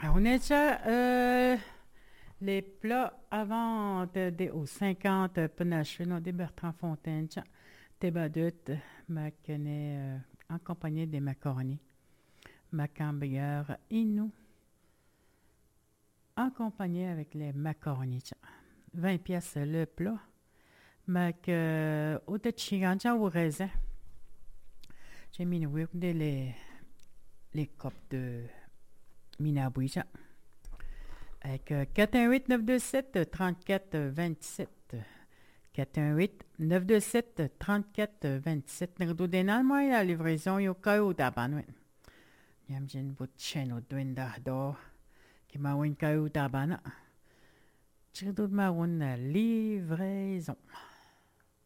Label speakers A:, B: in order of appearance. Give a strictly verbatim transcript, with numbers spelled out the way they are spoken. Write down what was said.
A: On est déjà euh, les plats avant de, de, aux cinquante panaches, non, des Bertrand Fontaine, des badutes, macané, euh, accompagné des macaronis, macambrière inou, accompagné avec les macaronis, vingt pièces le plat, mac, euh, au de chigancha au raisin, j'ai mis les, les copes de minaboui, avec euh, quatre un huit neuf deux sept trente-quatre vingt-sept. quatre un huit neuf deux sept trente-quatre vingt-sept. Nagdo denan mo la livraison yo kayo taban wen. Yam jen bot chen o dwinda do. Ki ma wen kayo taban. Chidod ma wen la livraison.